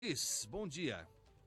Bom dia.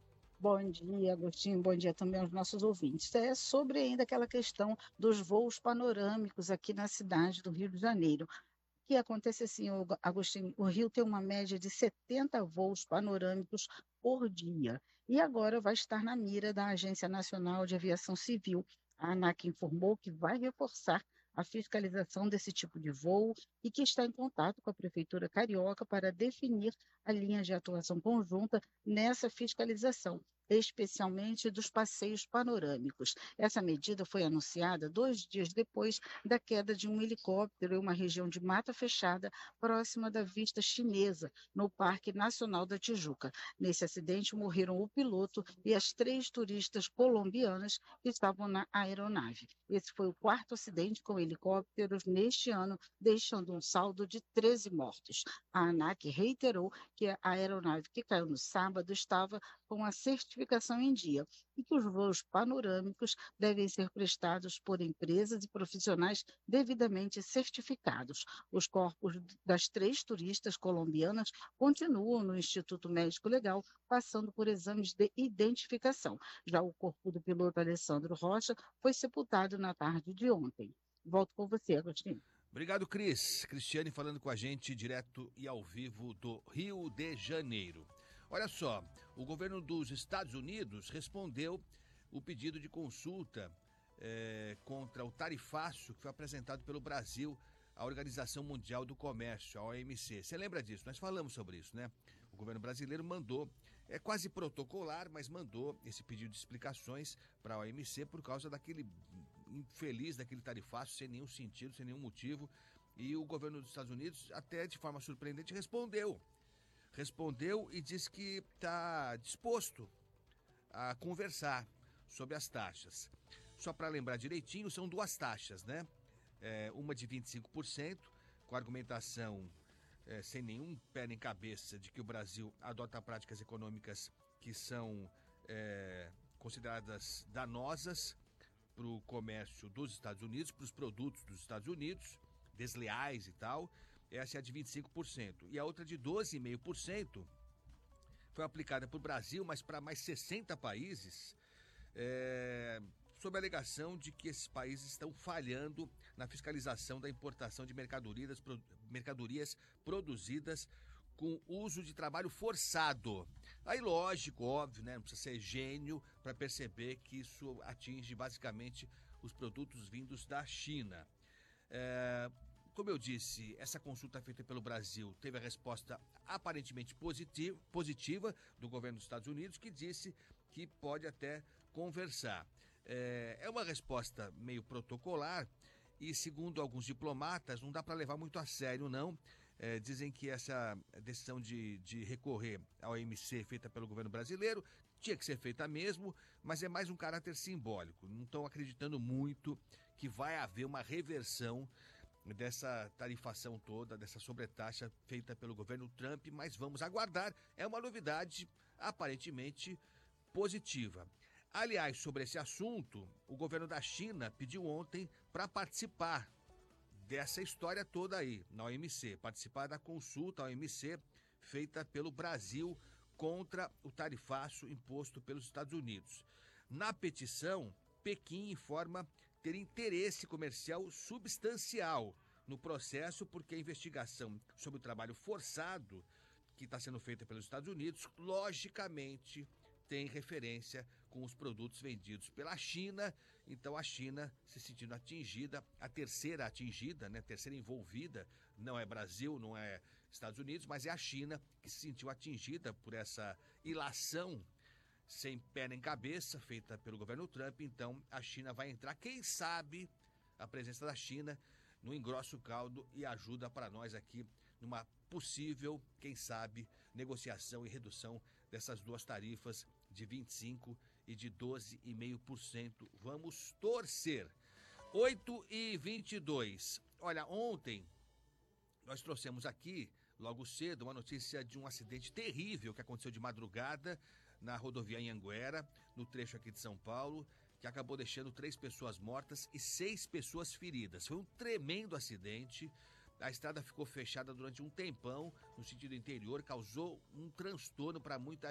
Bom dia, Agostinho. Bom dia também aos nossos ouvintes. É sobre ainda aquela questão dos voos panorâmicos aqui na cidade do Rio de Janeiro. O que acontece assim, Agostinho, o Rio tem uma média de 70 voos panorâmicos por dia. E agora vai estar na mira da Agência Nacional de Aviação Civil. A ANAC informou que vai reforçar a fiscalização desse tipo de voo e que está em contato com a Prefeitura Carioca para definir a linha de atuação conjunta nessa fiscalização, especialmente dos passeios panorâmicos. Essa medida foi anunciada 2 dias depois da queda de um helicóptero em uma região de mata fechada próxima da Vista Chinesa, no Parque Nacional da Tijuca. Nesse acidente morreram o piloto e as 3 turistas colombianas que estavam na aeronave. Esse foi o quarto acidente com helicópteros neste ano, deixando um saldo de 13 mortos. A ANAC reiterou que a aeronave que caiu no sábado estava com a certificação em dia e que os voos panorâmicos devem ser prestados por empresas e profissionais devidamente certificados. Os corpos das 3 turistas colombianas continuam no Instituto Médico Legal, passando por exames de identificação. Já o corpo do piloto Alessandro Rocha foi sepultado na tarde de ontem. Volto com você, Agostinho. Obrigado, Cris. Cristiane falando com a gente direto e ao vivo do Rio de Janeiro. Olha só, o governo dos Estados Unidos respondeu o pedido de consulta contra o tarifaço que foi apresentado pelo Brasil à Organização Mundial do Comércio, a OMC. Você lembra disso? Nós falamos sobre isso, né? O governo brasileiro mandou, é quase protocolar, mas mandou esse pedido de explicações para a OMC por causa daquele infeliz, daquele tarifaço, sem nenhum sentido, sem nenhum motivo. E o governo dos Estados Unidos, até de forma surpreendente, respondeu. Respondeu e disse que está disposto a conversar sobre as taxas. Só para lembrar direitinho, são duas taxas, né? Uma de 25%, com argumentação sem nenhum pé nem cabeça de que o Brasil adota práticas econômicas que são consideradas danosas para o comércio dos Estados Unidos, para os produtos dos Estados Unidos, desleais e tal. Essa é a de 25%. E a outra de 12,5% foi aplicada para o Brasil, mas para mais 60 países, sob a alegação de que esses países estão falhando na fiscalização da importação de mercadorias produzidas com uso de trabalho forçado. Aí, lógico, óbvio, né? Não precisa ser gênio para perceber que isso atinge basicamente os produtos vindos da China. Como eu disse, essa consulta feita pelo Brasil teve a resposta aparentemente positiva do governo dos Estados Unidos, que disse que pode até conversar. É uma resposta meio protocolar e, segundo alguns diplomatas, não dá para levar muito a sério, não. Dizem que essa decisão de recorrer ao OMC feita pelo governo brasileiro tinha que ser feita mesmo, mas é mais um caráter simbólico. Não estão acreditando muito que vai haver uma reversão dessa tarifação toda, dessa sobretaxa feita pelo governo Trump, mas vamos aguardar. É uma novidade aparentemente positiva. Aliás, sobre esse assunto, o governo da China pediu ontem para participar dessa história toda aí, na OMC, participar da consulta à OMC feita pelo Brasil contra o tarifaço imposto pelos Estados Unidos. Na petição, Pequim informa ter interesse comercial substancial no processo porque a investigação sobre o trabalho forçado que está sendo feita pelos Estados Unidos, logicamente, tem referência com os produtos vendidos pela China, então a China se sentindo atingida, a terceira atingida, né, a terceira envolvida, não é Brasil, não é Estados Unidos, mas é a China que se sentiu atingida por essa ilação sem pé nem cabeça feita pelo governo Trump, então a China vai entrar, quem sabe a presença da China no engrossa o caldo e ajuda para nós aqui numa possível, quem sabe, negociação e redução dessas duas tarifas de 25% e de 12,5%. Vamos torcer. 8h22. Olha, ontem nós trouxemos aqui, logo cedo, uma notícia de um acidente terrível que aconteceu de madrugada na rodovia Anhanguera, no trecho aqui de São Paulo, que acabou deixando 3 pessoas mortas e 6 pessoas feridas. Foi um tremendo acidente. A estrada ficou fechada durante um tempão no sentido interior, causou um transtorno para muita